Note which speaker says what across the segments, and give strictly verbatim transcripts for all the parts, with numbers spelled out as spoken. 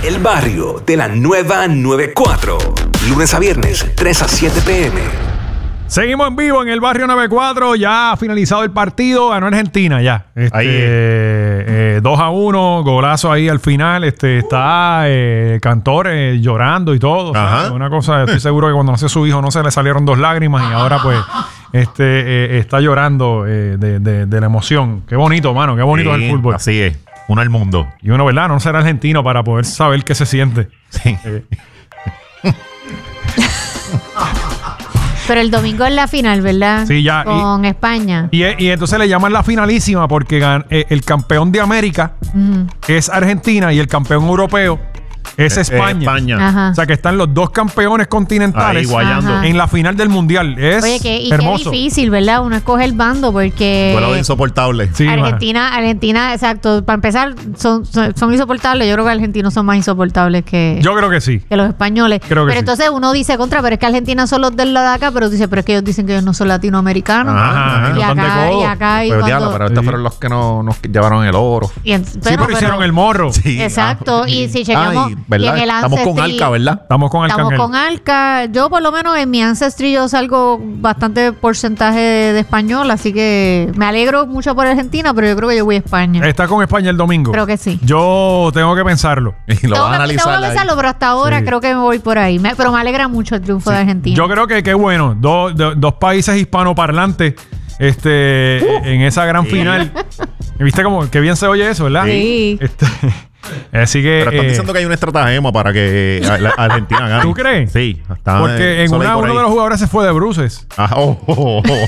Speaker 1: El barrio de la nueva noventa y cuatro. Lunes a viernes, tres a siete p m
Speaker 2: Seguimos en vivo en el barrio noventa y cuatro. Ya ha finalizado el partido. Ganó Argentina ya. Este,
Speaker 3: ahí.
Speaker 2: Eh, eh, dos a uno. Golazo ahí al final. Este, está eh, Cantor eh, llorando y todo. ¿Sabes? Una cosa, estoy seguro que cuando nació su hijo no se le salieron dos lágrimas y ahora pues este, eh, está llorando eh, de, de, de la emoción. Qué bonito, mano. Qué bonito
Speaker 3: sí,
Speaker 2: es el fútbol.
Speaker 3: Así es. Uno al mundo.
Speaker 2: Y uno, ¿verdad? No ser argentino para poder saber qué se siente.
Speaker 3: Sí.
Speaker 2: Eh.
Speaker 4: Pero el domingo es la final, ¿verdad?
Speaker 2: Sí, ya.
Speaker 4: Con
Speaker 2: y,
Speaker 4: España.
Speaker 2: Y, y entonces le llaman la finalísima porque gan, eh, el campeón de América uh-huh. es Argentina y el campeón europeo es España.
Speaker 3: Eh, España.
Speaker 2: O sea que están los dos campeones continentales
Speaker 3: ahí, guayando.
Speaker 2: en la final del mundial. Es
Speaker 4: Oye, que, y
Speaker 2: hermoso.
Speaker 4: qué difícil, ¿verdad? Uno escoge el bando porque...
Speaker 3: Fue lo insoportable.
Speaker 2: Sí,
Speaker 4: Argentina, man. Argentina, exacto. Para empezar, son, son, son insoportables. Yo creo que los argentinos son más insoportables que...
Speaker 2: Yo creo que sí.
Speaker 4: Que los españoles.
Speaker 2: Creo que
Speaker 4: pero
Speaker 2: sí.
Speaker 4: entonces uno dice contra, pero es que Argentina son los del lado de acá, pero dice, pero es que ellos dicen que ellos no son latinoamericanos.
Speaker 2: Ajá, ajá.
Speaker 4: Y, acá, y acá, y
Speaker 3: pero,
Speaker 4: cuando...
Speaker 3: diablo, pero estos
Speaker 2: sí.
Speaker 3: fueron los que no, nos llevaron el oro.
Speaker 4: Y en,
Speaker 2: sí,
Speaker 4: pero,
Speaker 2: pero, pero hicieron el morro.
Speaker 3: Sí,
Speaker 4: exacto.
Speaker 3: Ah,
Speaker 4: y si chequeamos...
Speaker 3: Ay, ¿verdad?
Speaker 4: Y en el
Speaker 3: Estamos con Alca, ¿verdad?
Speaker 2: Estamos con Alca.
Speaker 4: Estamos con Alca. Yo, por lo menos, en mi Ancestry yo salgo bastante porcentaje de, de español, así que me alegro mucho por Argentina, pero yo creo que yo voy a España.
Speaker 2: Está con España el domingo.
Speaker 4: Creo que sí.
Speaker 2: Yo tengo que pensarlo.
Speaker 3: Y lo
Speaker 4: tengo,
Speaker 3: vas a
Speaker 4: que,
Speaker 3: analizar.
Speaker 4: tengo que pensarlo, pero hasta ahora sí. creo que me voy por ahí. Me, pero me alegra mucho el triunfo sí. de Argentina.
Speaker 2: Yo creo que qué bueno. Do, do, dos países hispanoparlantes este, uh, en esa gran sí. final. ¿Viste cómo? Qué bien se oye eso, ¿verdad?
Speaker 4: Sí.
Speaker 2: Este, así que...
Speaker 3: Pero están
Speaker 2: eh,
Speaker 3: diciendo que hay una estratagema para que la, la Argentina gane.
Speaker 2: ¿Tú crees?
Speaker 3: Sí. Está,
Speaker 2: porque en una, uno de los jugadores se fue de bruces.
Speaker 3: Ah, oh, oh, oh.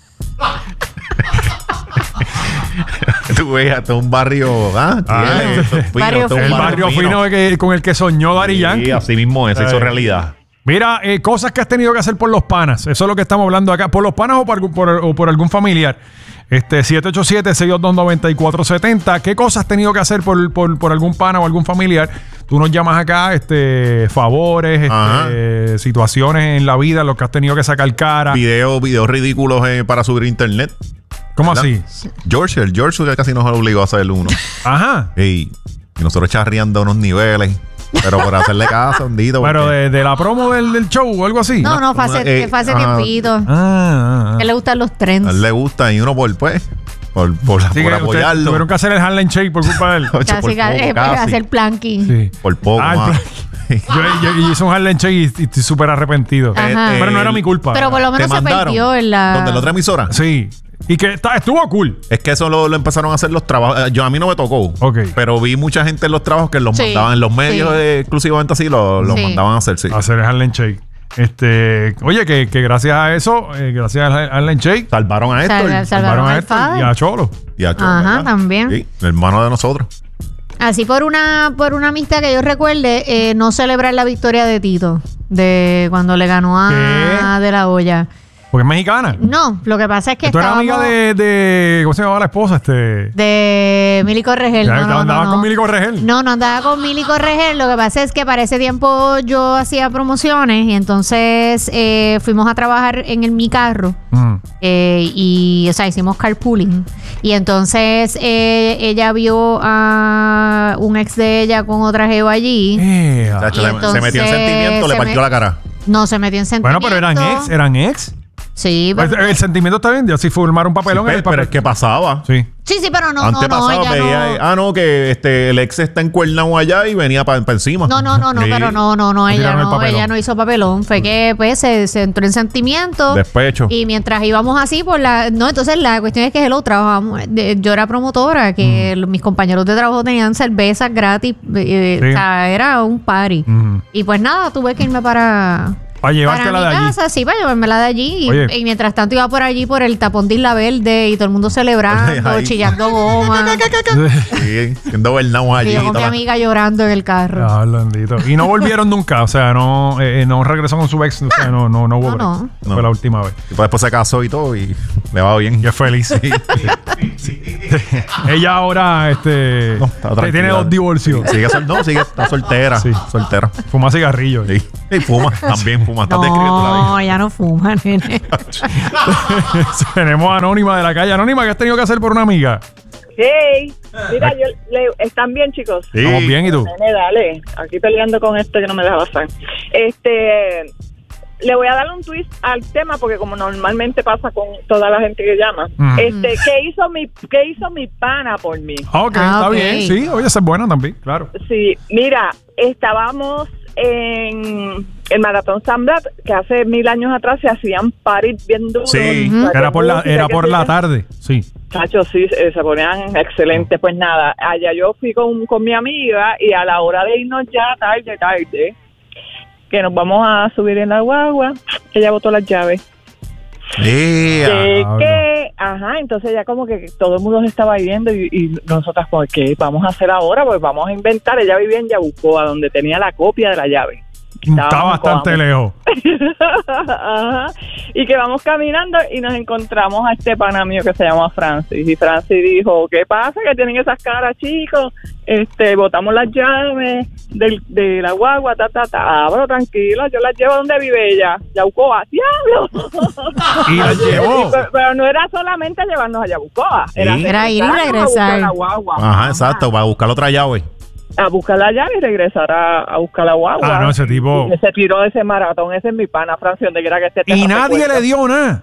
Speaker 3: Tú ves hasta un barrio... ¿ah?
Speaker 2: Ah,
Speaker 3: fino,
Speaker 4: barrio fino.
Speaker 2: El barrio fino, fino que, con el que soñó Daddy Yankee.
Speaker 3: Sí, así mismo es, se hizo realidad.
Speaker 2: Mira, eh, cosas que has tenido que hacer por los panas. Eso es lo que estamos hablando acá. Por los panas o por, por, o por algún familiar. Este, siete ocho siete, seis dos dos, nueve cuatro siete cero. ¿Qué cosas has tenido que hacer por, por, por algún pana o algún familiar? Tú nos llamas acá, este, favores, este, situaciones en la vida, los que has tenido que sacar cara.
Speaker 3: Videos, videos ridículos eh, para subir a internet.
Speaker 2: ¿Cómo así?
Speaker 3: George, el George casi nos obligó a hacer uno.
Speaker 2: Ajá.
Speaker 3: Y, y nosotros charreando unos niveles. Pero por hacerle caso, hondito.
Speaker 2: Pero de, de la promo del, del show o algo así.
Speaker 4: No, no, fue hace, eh, fue hace ah, tiempito.
Speaker 2: Ah, ah,
Speaker 4: ah. Que le gustan los trends.
Speaker 3: A él le gusta y uno por, pues, por, por,
Speaker 2: sí,
Speaker 3: por apoyarlo.
Speaker 2: Tuvieron que hacer el Harlem Shake por culpa de él.
Speaker 4: Casi, por casi, poco, casi. Hacer planking.
Speaker 2: Sí.
Speaker 3: Por poco,
Speaker 2: ah,
Speaker 3: más.
Speaker 2: yo, yo, yo hice un Harlem Shake y, y estoy súper arrepentido.
Speaker 4: Eh,
Speaker 2: pero no era mi culpa.
Speaker 4: Pero por lo menos se perdió en la...
Speaker 3: ¿Dónde? ¿La otra emisora?
Speaker 2: Sí. Y que está, estuvo cool.
Speaker 3: Es que eso lo, lo empezaron a hacer los trabajos. Yo a mí no me tocó.
Speaker 2: Okay.
Speaker 3: Pero vi mucha gente en los trabajos que los sí, mandaban en los medios sí. eh, exclusivamente así, los, los sí. mandaban a hacer, sí.
Speaker 2: A hacer el Harlem Shake. Este, oye, que, que gracias a eso, eh, gracias al Harlem Shake,
Speaker 3: salvaron a Héctor.
Speaker 4: Sal,
Speaker 2: salvaron a Héctor y a Cholo.
Speaker 3: Y a Cholo.
Speaker 4: Ajá,
Speaker 3: ¿verdad?
Speaker 4: también.
Speaker 3: Sí, el hermano de nosotros.
Speaker 4: Así por una por una amistad que yo recuerde, eh, no celebrar la victoria de Tito, de cuando le ganó a
Speaker 2: ¿Qué?
Speaker 4: De La Hoya.
Speaker 2: ¿Porque es mexicana?
Speaker 4: No, lo que pasa es que
Speaker 2: ¿Tú eras
Speaker 4: estábamos...
Speaker 2: amiga de, de... ¿Cómo se llamaba la esposa? Este...
Speaker 4: De Mili Corregel.
Speaker 2: ¿Ya
Speaker 4: no, no,
Speaker 2: andaba
Speaker 4: no,
Speaker 2: con
Speaker 4: no.
Speaker 2: Mili Corregel?
Speaker 4: No, no andaba con Mili Corregel. Lo que pasa es que para ese tiempo yo hacía promociones y entonces eh, fuimos a trabajar en el, mi carro. Mm. Eh, y, o sea, hicimos carpooling. Y entonces eh, ella vio a un ex de ella con otra jeva allí.
Speaker 2: Eh,
Speaker 3: y entonces, se metió en sentimiento, le partió me... la cara.
Speaker 4: No, se metió en sentimiento.
Speaker 2: Bueno, pero eran ex, eran ex.
Speaker 4: Sí,
Speaker 2: pero... el, el sentimiento está bien, así formar un papelón
Speaker 3: sí,
Speaker 2: en el papel.
Speaker 3: Pero es que pasaba.
Speaker 2: Sí.
Speaker 4: Sí, sí, pero no,
Speaker 3: Antes
Speaker 4: no, no,
Speaker 3: pasaba,
Speaker 4: ella
Speaker 3: veía,
Speaker 4: no.
Speaker 3: Ah, no, que este el ex está encuernado allá y venía para pa encima.
Speaker 4: No, no, no, no,
Speaker 3: sí.
Speaker 4: pero no, no, no, ella no, ella no hizo papelón. Fue que pues se, se entró en sentimiento.
Speaker 3: Despecho.
Speaker 4: Y mientras íbamos así por la... No, entonces la cuestión es que hello, trabajamos... De, yo era promotora, que mm. mis compañeros de trabajo tenían cervezas gratis. Eh, sí. O sea, era un party. Mm. Y pues nada, tuve que irme para...
Speaker 2: Para llevártela
Speaker 4: para mi
Speaker 2: de allí.
Speaker 4: casa, sí, para llevármela de allí. Y, y mientras tanto iba por allí por el tapón de Isla Verde y todo el mundo celebrando, Ay. chillando goma.
Speaker 3: Sí, siendo Bernau allí.
Speaker 4: Y yo con mi amiga llorando en el carro.
Speaker 2: Ah, bendito. Y no volvieron nunca, o sea, no, eh, no regresó con su ex, o sea, no, no, no hubo.
Speaker 4: No, no.
Speaker 2: Fue no. la última vez.
Speaker 3: Y pues después se casó y todo y le va bien.
Speaker 2: Y es feliz. Sí. Sí, sí. Ella ahora este, no, tiene dos divorcios.
Speaker 3: Sigue, no, sigue, está soltera. Sí. Soltera.
Speaker 2: Fuma cigarrillo.
Speaker 3: Sí. Y fuma, también fuma.
Speaker 4: No, ya no fuma, nene.
Speaker 2: Tenemos a Anónima de la calle. Anónima, ¿qué has tenido que hacer por una amiga?
Speaker 5: Hey, mira, yo, le, ¿están bien, chicos?
Speaker 2: Sí. Estamos bien, ¿y tú?
Speaker 5: Dale, dale, aquí peleando con este que no me deja pasar. Este, le voy a dar un twist al tema porque como normalmente pasa con toda la gente que llama. Mm. Este, ¿qué hizo mi, qué hizo mi pana por mí?
Speaker 2: Ok, ah, está okay. bien, sí, oye, esa es buena también, claro.
Speaker 5: Sí, mira, estábamos en el Maratón San Blas, que hace mil años atrás se hacían paris bien duros.
Speaker 2: Sí, uh-huh. era por la, era por la tarde, sí.
Speaker 5: Chacho, sí, se ponían excelentes. Pues nada, allá yo fui con, con mi amiga y a la hora de irnos ya tarde, tarde, que nos vamos a subir en la guagua, ella botó las llaves.
Speaker 3: Sí,
Speaker 5: que, que, ajá, entonces ya como que todo el mundo se estaba yendo y, y nosotras, pues, ¿qué vamos a hacer ahora? Pues vamos a inventar. Ella vivía en Yabucoa, donde tenía la copia de la llave.
Speaker 2: Está bastante lejos.
Speaker 5: Ajá. Y que vamos caminando y nos encontramos a este pana mío que se llama Francis. Y Francis dijo, ¿qué pasa? Que tienen esas caras, chicos. Este, botamos las llaves del, de la guagua, ta, ta, ta. Ah, pero tranquila, yo las llevo donde vive ella. Yabucoa, ¡diablo!
Speaker 2: Y las llevó.
Speaker 5: Pero, pero no era solamente llevarnos a Yabucoa. Era,
Speaker 4: ¿Sí? Era ir y regresar.
Speaker 5: La guagua.
Speaker 3: Ajá, exacto, para buscar otra llave.
Speaker 5: A buscar la llave y regresar a, a buscar la guagua.
Speaker 2: Ah, no, ese tipo.
Speaker 5: Y se tiró de ese maratón. Ese es mi pana, Francia, donde quiera que esté.
Speaker 2: Y nadie le dio nada.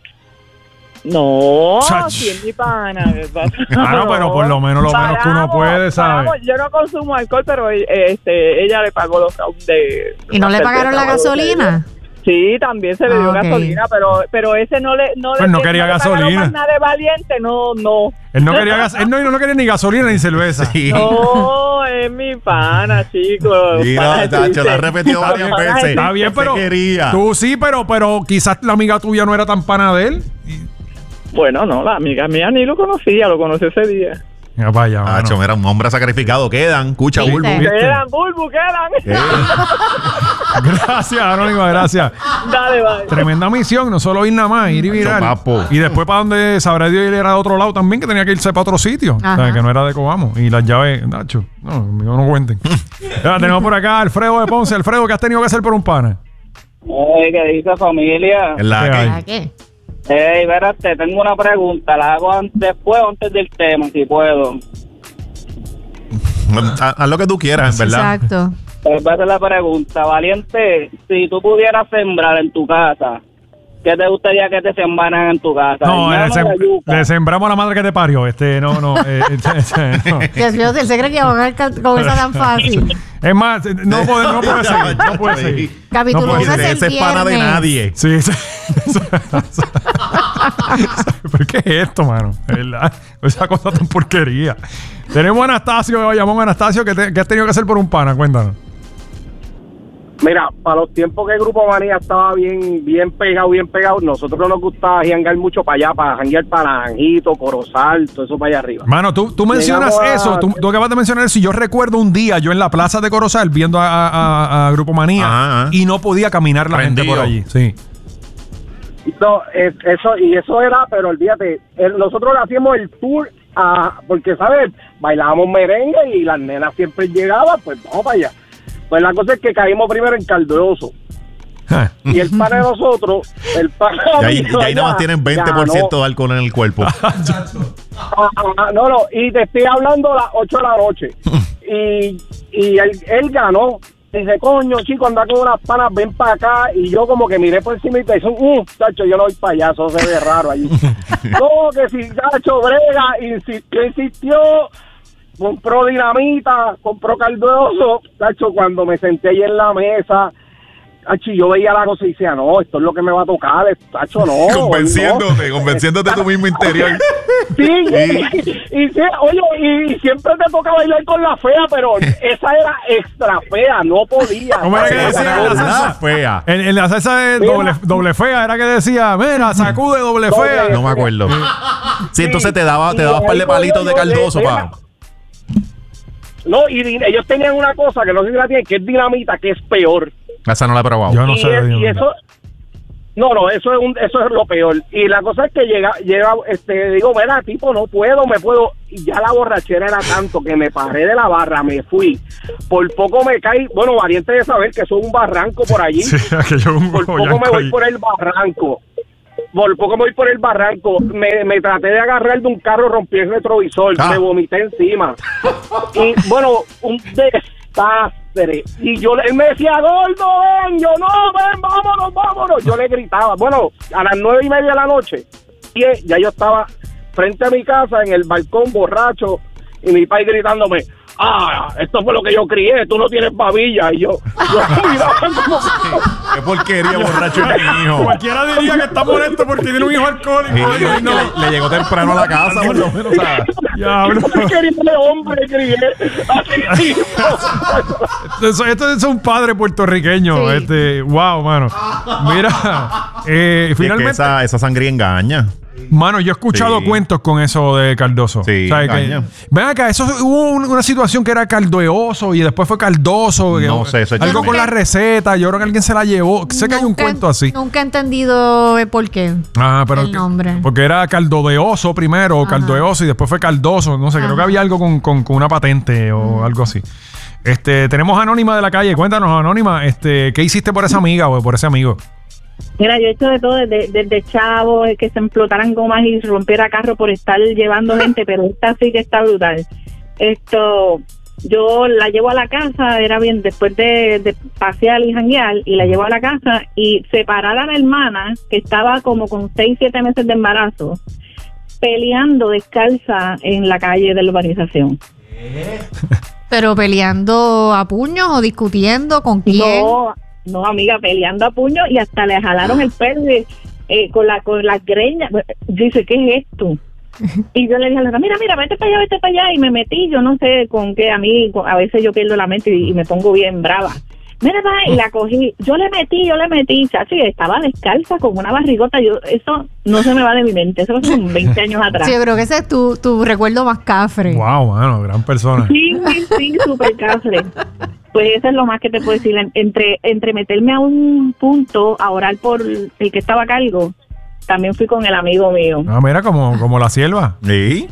Speaker 5: No,
Speaker 2: Chach.
Speaker 5: si es mi pana.
Speaker 2: Ah, no, pero por lo menos lo menos que uno puede, ¿sabes?
Speaker 5: Yo no consumo alcohol, pero este, ella le pagó los de.
Speaker 4: ¿Y no le pagaron la gasolina?
Speaker 5: Sí, también se le dio okay. gasolina, pero pero ese no le no,
Speaker 2: pues
Speaker 5: le,
Speaker 2: no quería
Speaker 5: no
Speaker 2: gasolina.
Speaker 5: Le más nada de valiente, no, no.
Speaker 2: Él no quería gas, él no, no quería ni gasolina ni cerveza.
Speaker 3: Sí.
Speaker 5: No, es mi pana, chicos.
Speaker 3: Mira, Tacho, la ha repetido varias veces.
Speaker 2: Está bien, pero
Speaker 3: quería.
Speaker 2: Tú sí, pero pero quizás la amiga tuya no era tan pana de él.
Speaker 5: Bueno, no, la amiga mía ni lo conocía, lo conocí ese día.
Speaker 2: Ya vaya,
Speaker 3: Tacho, mira, un hombre sacrificado. Quedan, escucha, Bulbu.
Speaker 5: Quedan, Bulbu, quedan.
Speaker 2: Gracias, Anónima, gracias.
Speaker 5: Dale, vale.
Speaker 2: Tremenda misión, no solo ir nada más, ir y virar. Y después para donde sabrá Dios, él era de otro lado también, que tenía que irse para otro sitio. O sea, que no era de Coamo. Y las llaves, Nacho, no, no cuenten. Ya, tenemos por acá a Alfredo de Ponce. Alfredo, ¿qué has tenido que hacer por un pana?
Speaker 6: Ay, ¿qué dice familia?
Speaker 3: ¿En la
Speaker 4: ¿La qué?
Speaker 6: Ey, espérate, tengo una pregunta. La hago antes, después o antes del tema, si puedo.
Speaker 3: Haz, haz lo que tú quieras, en verdad.
Speaker 4: Exacto.
Speaker 6: Pues va a ser la pregunta. Valiente, si tú pudieras sembrar en tu casa, ¿qué te gustaría que te sembraran en tu casa?
Speaker 2: No, le, sem- le sembramos a la madre que te parió. Este, no, no. Eh, este, no.
Speaker 4: Dios mío, él se cree que va a ganar con esa tan fácil.
Speaker 2: Es más, no puede, no puede seguir. No puede seguir.
Speaker 4: Capítulo
Speaker 2: no
Speaker 4: uno
Speaker 2: puede
Speaker 4: es el
Speaker 3: Ese es pana de nadie.
Speaker 2: Sí, sí. ¿Pero qué es esto, mano? ¿Verdad? Esa cosa tan porquería. Tenemos a Anastasio, llamamos a Anastasio. ¿Qué, te, ¿Qué has tenido que hacer por un pana? Cuéntanos.
Speaker 7: Mira, para los tiempos que el Grupo Manía estaba bien bien pegado, bien pegado, nosotros no nos gustaba janguear mucho para allá, para janguear para Naranjito, Corozal, todo eso para allá arriba.
Speaker 2: Mano, tú, tú mencionas a... eso, tú, tú acabas de mencionar eso, y yo recuerdo un día yo en la plaza de Corozal viendo a, a, a, a Grupo Manía ajá, ajá. y no podía caminar la Prendido. gente por allí. Sí.
Speaker 7: No, es, eso, y eso era, pero olvídate, el, nosotros hacíamos el tour, a, porque, ¿sabes? Bailábamos merengue y las nenas siempre llegaban, pues vamos para allá. Pues la cosa es que caímos primero en Caldo de Oso. Y el pana de nosotros, el pana
Speaker 3: y ahí, y ahí nada más tienen veinte por ciento de alcohol en el cuerpo.
Speaker 7: ah, ah, no, no, y te estoy hablando a las ocho de la noche. y y él, él ganó. Dice, coño, chico, anda con unas panas, ven para acá. Y yo como que miré por encima y te dicen, uh, tacho, yo no voy para allá, eso se ve raro ahí. No, que si tacho brega, insistió, insistió. Compró dinamita, compró caldo de oso. Tacho, cuando me senté ahí en la mesa, tacho, yo veía la cosa y decía, no, esto es lo que me va a tocar, tacho, no.
Speaker 3: Convenciéndote, no. convenciéndote tu mismo interior.
Speaker 7: Sí, sí. Y, y, y oye, y siempre te toca bailar con la fea, pero esa era extra fea, no podía.
Speaker 2: ¿Cómo era que decía?
Speaker 3: En la salsa fea.
Speaker 2: En, en la salsa de doble, doble fea era que decía, mira, sacude doble fea.
Speaker 3: No me acuerdo. Sí, entonces te daba, te daba un par de palitos de caldoso, pa.
Speaker 7: No, y ellos tenían una cosa que no sé si la tienen, que es dinamita, que es peor.
Speaker 3: Esa no la he probado.
Speaker 2: Yo no
Speaker 7: y
Speaker 2: sé.
Speaker 7: Es, y eso, no, no, eso es un, eso es lo peor. Y la cosa es que llega, llega, este, digo, mira, tipo, no puedo, me puedo. Y ya la borrachera era tanto que me paré de la barra, me fui. Por poco me caí, bueno, valiente de saber que eso es un barranco por allí.
Speaker 2: Sí, que yo un
Speaker 7: por poco me voy ahí por el barranco. por poco me voy por el barranco, me, me traté de agarrar de un carro, rompí el retrovisor,
Speaker 3: Ah.
Speaker 7: me vomité encima. Y bueno, un desastre. Y yo, él me decía, gordo, ven, yo no, ven, vámonos, vámonos. Yo le gritaba, bueno, a las nueve y media de la noche, y ya yo estaba frente a mi casa, en el balcón, borracho, y mi padre gritándome, ah, esto fue lo que yo crié, tú no tienes babilla. Y yo, yo miraba como...
Speaker 3: Qué porquería, borracho es mi hijo.
Speaker 2: Cualquiera diría que está molesto porque tiene un hijo alcohólico.
Speaker 3: Sí,
Speaker 2: Ay,
Speaker 3: que
Speaker 2: no.
Speaker 3: le, le llegó temprano a la casa, por lo menos. O sea,
Speaker 2: Diablo.
Speaker 7: porquería de hombre crié. Así,
Speaker 2: Eso- Esto es un padre puertorriqueño.
Speaker 4: Sí.
Speaker 2: Este, wow, mano. Mira, eh,
Speaker 3: y es que
Speaker 2: finalmente,
Speaker 3: esa, esa sangría engaña.
Speaker 2: mano, yo he escuchado
Speaker 3: Sí.
Speaker 2: cuentos con eso de Cardoso.
Speaker 3: Sí,
Speaker 2: que-
Speaker 3: engaña.
Speaker 2: ven acá, eso hubo un- una situación que era caldoeoso y después fue caldoso.
Speaker 3: No
Speaker 2: que-
Speaker 3: sé, eso es
Speaker 2: algo
Speaker 3: chisme.
Speaker 2: con la receta. Yo creo que alguien se la llevó. Sé que hay un
Speaker 4: Nunca-
Speaker 2: cuento así.
Speaker 4: Nunca he entendido el por qué.
Speaker 2: Ah, pero
Speaker 4: el
Speaker 2: que-
Speaker 4: nombre.
Speaker 2: porque era caldo de oso primero, o
Speaker 4: Ajá.
Speaker 2: caldo de oso y después fue caldoso. No sé, creo
Speaker 4: Ajá.
Speaker 2: que había algo con, con- con una patente o algo así. Este, tenemos a Anónima de la calle. Cuéntanos, Anónima, este, ¿qué hiciste por esa amiga o por ese amigo?
Speaker 8: Mira, yo he hecho de todo, desde, desde chavos, que se explotaran gomas y rompiera carro por estar llevando gente, pero esta sí que está brutal. Esto, yo la llevo a la casa, era bien, después de, de pasear y janguear, y la llevo a la casa y separar a la hermana, que estaba como con seis, siete meses de embarazo, peleando descalza en la calle de la urbanización.
Speaker 4: Pero peleando a puños o discutiendo con quién.
Speaker 8: No, no, amiga, peleando a puño y hasta le jalaron el pelo y, eh, con la con las greñas. Dice, ¿qué es esto? Y yo le dije a la mira, mira, vete para allá, vete para allá. Y me metí, yo no sé con qué, a mí con- a veces yo pierdo la mente y, y me pongo bien brava. Mira, va, y la cogí, yo le metí, yo le metí, chacho, y estaba descalza con una barrigota. Yo, eso no se me va de mi mente, eso fue un veinte años atrás.
Speaker 4: Sí, yo creo que ese es tu, tu recuerdo más cafre.
Speaker 2: Wow, mano, gran persona.
Speaker 8: Sí, sí, sí, súper cafre. Pues eso es lo más que te puedo decir. En- Entre, entre meterme a un punto a orar por el que estaba a cargo, también fui con el amigo mío.
Speaker 2: Ah, mira, como, como la sierva.
Speaker 3: ¿Sí?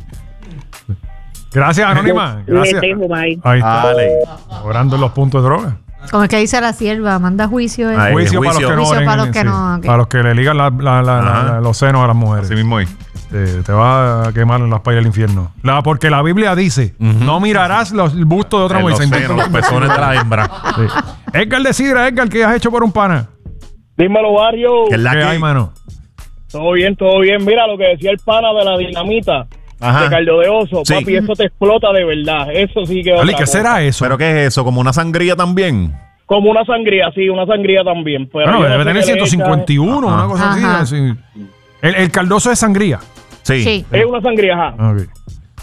Speaker 2: Gracias, Anónima. Gracias.
Speaker 8: Le dejo, bye.
Speaker 2: Ahí está.
Speaker 3: Dale.
Speaker 2: Orando en los puntos de droga.
Speaker 4: Como es que dice la sierva, manda juicio. eh.
Speaker 3: Ay,
Speaker 2: Juicio, para los
Speaker 3: juicio.
Speaker 2: que no
Speaker 4: Juicio
Speaker 2: oren,
Speaker 4: para los que
Speaker 2: sí.
Speaker 4: no, ok.
Speaker 2: Para los que le ligan la- la- la-
Speaker 3: Ajá.
Speaker 2: la- los senos a las mujeres.
Speaker 3: Así mismo es.
Speaker 2: Te, te va a quemar en las payas del infierno. La, porque la Biblia dice:
Speaker 3: Ujú.
Speaker 2: no mirarás los, el busto de otra
Speaker 3: En
Speaker 2: mujer.
Speaker 3: los
Speaker 2: Se
Speaker 3: senos,
Speaker 2: inventó-
Speaker 3: los pezones de la hembra.
Speaker 2: Sí. Edgar de Sidra, Edgar, ¿qué has hecho por un pana?
Speaker 7: Dímelo, barrio.
Speaker 3: Que es la
Speaker 2: ¿Qué
Speaker 3: que
Speaker 2: hay, mano?
Speaker 7: Todo bien, todo bien. Mira lo que decía el pana de la dinamita
Speaker 3: Ajá.
Speaker 7: de caldo de oso.
Speaker 3: Sí.
Speaker 7: Papi, eso te explota de verdad. Eso sí que es
Speaker 2: Ali,
Speaker 7: otra
Speaker 2: ¿qué
Speaker 7: cosa.
Speaker 2: será eso?
Speaker 3: ¿Pero qué es eso? ¿Como una sangría también?
Speaker 7: Como una sangría, sí, una sangría también. Pero
Speaker 2: Bueno,
Speaker 7: yo no
Speaker 2: debe
Speaker 7: sé
Speaker 2: tener
Speaker 7: qué le
Speaker 2: ciento cincuenta y uno,
Speaker 3: Ajá.
Speaker 2: una cosa así.
Speaker 4: Ajá.
Speaker 2: así. El, el caldoso es sangría.
Speaker 3: Sí.
Speaker 4: Sí.
Speaker 7: echan. Es una sangría, ajá.
Speaker 2: Ah, ok.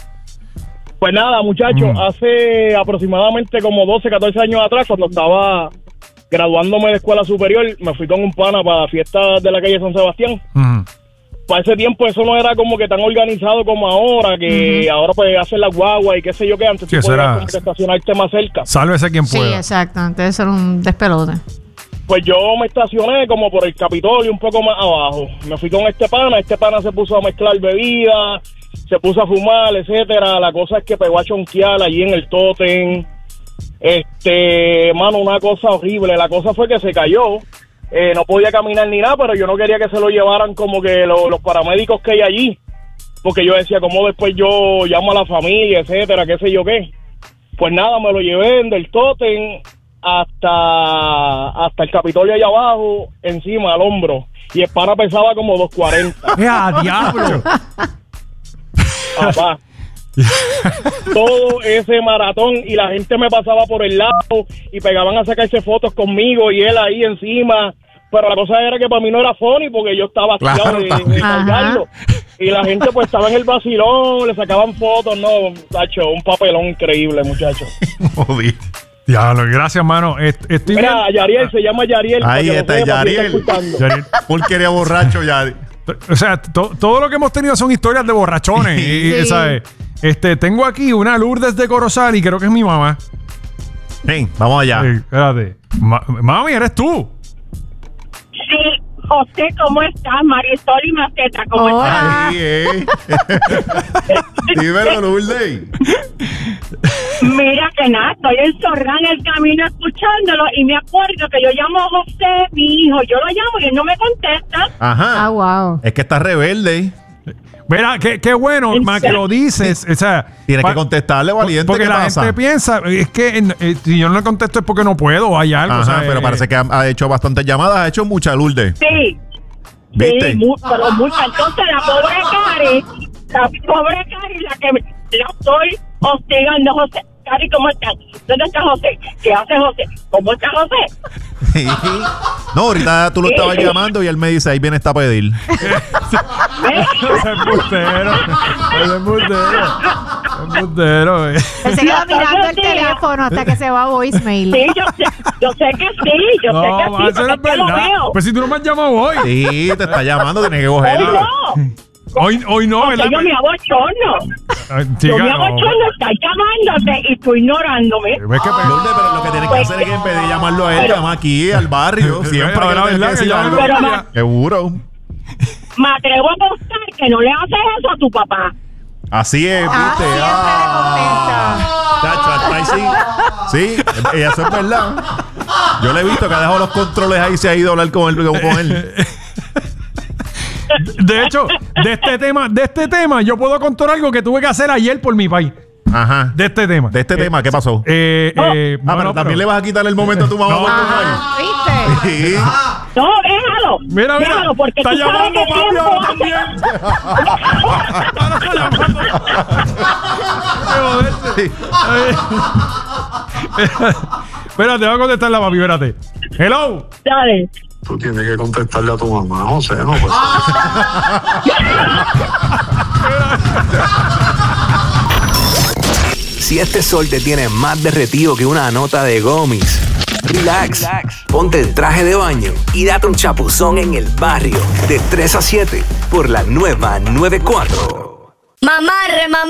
Speaker 7: Pues nada, muchachos,
Speaker 2: Mm.
Speaker 7: hace aproximadamente como doce, catorce años atrás, cuando estaba graduándome de escuela superior, me fui con un pana para la fiesta de la calle San Sebastián.
Speaker 2: Ujú.
Speaker 7: Para ese tiempo eso no era como que tan organizado como ahora, que ahora pues hacen la guagua y qué sé yo qué, antes
Speaker 2: Sí,
Speaker 7: tú
Speaker 2: eso
Speaker 7: podías
Speaker 2: era-
Speaker 7: como que estacionarte más cerca.
Speaker 2: Sálvese quien
Speaker 4: Sí,
Speaker 2: pueda.
Speaker 4: exacto. Antes de ser un despelote.
Speaker 7: Pues yo me estacioné como por el Capitolio, un poco más abajo. Me fui con este pana, este pana se puso a mezclar bebidas, se puso a fumar, etcétera. La cosa es que pegó a chonquear allí en el tótem. Este, mano, una cosa horrible. La cosa fue que se cayó. Eh, no podía caminar ni nada, pero yo no quería que se lo llevaran como que lo- los paramédicos que hay allí. Porque yo decía, ¿cómo después yo llamo a la familia, etcétera, qué sé yo qué? Pues nada, me lo llevé del tótem hasta hasta el Capitolio allá abajo, encima, al hombro. Y el pana pesaba como dos cuarenta.
Speaker 2: ¡Eh, a diablo!
Speaker 7: Papá. Todo ese maratón y la gente me pasaba por el lado y pegaban a sacarse fotos conmigo y él ahí encima. Pero la cosa era que para mí no era funny porque yo estaba
Speaker 3: Claro,
Speaker 7: hastiado de, de
Speaker 3: también.
Speaker 7: cargarlo. Y la gente pues estaba en el vacilón, le sacaban fotos, no, tacho, un papelón increíble, muchachos.
Speaker 3: Jodí.
Speaker 2: Diablo, gracias, mano. Est- Estoy
Speaker 7: Mira,
Speaker 2: bien-
Speaker 7: Yariel, se llama Yariel. para
Speaker 3: Ahí
Speaker 7: que lo
Speaker 3: está,
Speaker 7: sepa, si
Speaker 3: Yariel.
Speaker 7: escuchando.
Speaker 2: Yariel.
Speaker 3: Porquería borracho ya.
Speaker 2: O sea, to- todo lo que hemos tenido son historias de borrachones. y, y,
Speaker 4: Sí.
Speaker 2: ¿sabes? Este, tengo aquí una Lourdes de Corozal y creo que es mi mamá.
Speaker 3: Sí, vamos allá.
Speaker 2: Eh, espérate. Ma- mami, ¿eres tú?
Speaker 8: Sí, José, ¿cómo estás? Marisol y Maceta, ¿cómo
Speaker 4: Hola.
Speaker 8: estás?
Speaker 3: Ahí, eh. Dímelo, Lourdes.
Speaker 8: Mira que nada, estoy enzorrada en el camino escuchándolo y me acuerdo que yo llamo a José, mi hijo, yo lo llamo y él no me contesta.
Speaker 3: Ajá.
Speaker 4: Ah, wow.
Speaker 3: Es que está rebelde.
Speaker 2: Mira, qué, qué bueno,
Speaker 8: ¿En
Speaker 2: más que
Speaker 8: serio?
Speaker 2: lo dices. O sea,
Speaker 3: Tienes
Speaker 2: pa-
Speaker 3: que contestarle, valiente.
Speaker 2: Porque
Speaker 3: ¿Qué
Speaker 2: la
Speaker 3: pasa?
Speaker 2: gente piensa, es que eh, si yo no le contesto es porque no puedo, o hay algo.
Speaker 3: Ajá,
Speaker 2: o sea,
Speaker 3: pero
Speaker 2: eh,
Speaker 3: parece que ha, ha hecho bastantes llamadas, ha hecho mucha, Lourdes.
Speaker 8: Sí.
Speaker 3: ¿Viste?
Speaker 8: Sí, mu- pero mucha. Entonces la pobre Cari, la pobre Cari, la que me- la estoy hostigando, José. Cari, ¿cómo estás? ¿Dónde está José? ¿Qué hace José? ¿Cómo está José?
Speaker 3: Sí. No, ahorita tú lo estabas llamando y él me dice, ahí viene está a pedir.
Speaker 2: Ese es embustero. Ese es embustero. Embustero, eh.
Speaker 4: Él se queda
Speaker 8: Los
Speaker 4: mirando
Speaker 8: otros
Speaker 4: el
Speaker 8: días-
Speaker 4: teléfono hasta que se va a voicemail.
Speaker 8: Sí, yo sé, yo sé que sí, yo sé
Speaker 2: No,
Speaker 8: que
Speaker 2: va,
Speaker 8: sí,
Speaker 2: eso no es
Speaker 8: porque es que lo
Speaker 2: verdad.
Speaker 8: veo.
Speaker 2: Pues si tú no me has llamado hoy.
Speaker 3: Sí, te está llamando, tienes que
Speaker 8: Hoy
Speaker 3: cogerlo.
Speaker 8: no,
Speaker 2: Hoy, hoy no,
Speaker 8: porque
Speaker 2: ¿verdad?
Speaker 8: yo me abochorno.
Speaker 2: Ay,
Speaker 8: Yo
Speaker 2: chica,
Speaker 8: me
Speaker 2: no.
Speaker 8: abochorno, estás llamándote y tú ignorándome.
Speaker 2: ¿Ves que
Speaker 3: Lourdes, pero lo que tienes que hacer es que en vez de llamarlo a él,
Speaker 8: Pero-
Speaker 3: llama aquí al barrio. Siempre
Speaker 2: Pero la
Speaker 3: que le
Speaker 2: verdad
Speaker 3: tienes
Speaker 2: que
Speaker 3: que
Speaker 2: yo
Speaker 3: decir
Speaker 2: no-
Speaker 3: algo.
Speaker 8: Pero ma-
Speaker 3: Seguro.
Speaker 8: me atrevo a apostar que no le haces eso a tu papá.
Speaker 3: Así es,
Speaker 4: Ah,
Speaker 3: viste.
Speaker 4: siempre le
Speaker 3: Chacho, hasta ahí sí. Sí, y eso es verdad. Yo le he visto que ha dejado los controles ahí y se ha ido a hablar con él. Con él.
Speaker 2: De hecho, de este tema, de este tema, yo puedo contar algo que tuve que hacer ayer por mi país.
Speaker 3: Ajá.
Speaker 2: De este tema.
Speaker 3: De este
Speaker 2: Eh,
Speaker 3: tema, ¿qué pasó?
Speaker 2: Eh, eh,
Speaker 3: ah,
Speaker 2: no,
Speaker 3: pero
Speaker 2: no,
Speaker 3: también
Speaker 2: pero-
Speaker 3: le vas a quitar el momento a tu mamá.
Speaker 2: No.
Speaker 3: por tu
Speaker 4: Ah,
Speaker 3: país.
Speaker 4: ¿viste?
Speaker 3: Sí.
Speaker 8: No, déjalo.
Speaker 2: Mira, mira,
Speaker 8: Déjalo, porque
Speaker 2: está
Speaker 8: tú sabes
Speaker 2: llamando
Speaker 8: que
Speaker 2: papi
Speaker 8: tiempo
Speaker 2: ahora
Speaker 8: hace-
Speaker 2: también. Ahora está llamando. Qué joderte.
Speaker 3: Sí.
Speaker 2: Ay. Espérate, voy a contestar la papi, espérate. Hello.
Speaker 8: Dale.
Speaker 9: Tú tienes que contestarle a tu mamá, José, ¿no? Pues,
Speaker 1: Si este sol te tiene más derretido que una nota de gomis, relax, ponte el traje de baño y date un chapuzón en el barrio de tres a siete por la nueva noventa y cuatro.
Speaker 10: Mamarre, mamarre.